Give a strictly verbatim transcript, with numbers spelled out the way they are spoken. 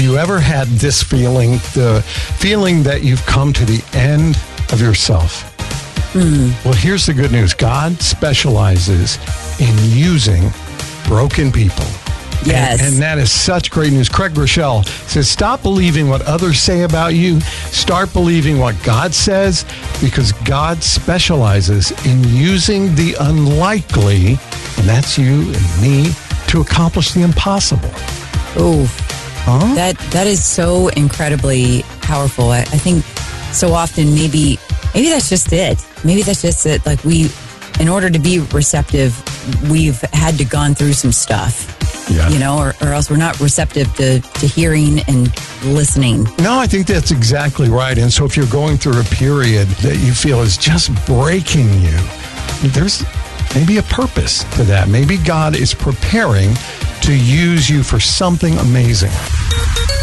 you ever had this feeling, the feeling that you've come to the end of yourself? Mm. Well, here's the good news. God specializes in using broken people. Yes. And, and that is such great news. Craig Rochelle says, stop believing what others say about you. Start believing what God says, because God specializes in using the unlikely, and that's you and me, to accomplish the impossible. Oh, Huh? that that is so incredibly powerful. I, I think so often maybe maybe that's just it. Maybe that's just it. Like we, in order to be receptive, we've had to gone through some stuff. Yeah. You know, or, or else we're not receptive to, to hearing and listening. No, I think that's exactly right. And so if you're going through a period that you feel is just breaking you, there's maybe a purpose to that. Maybe God is preparing to use you for something amazing.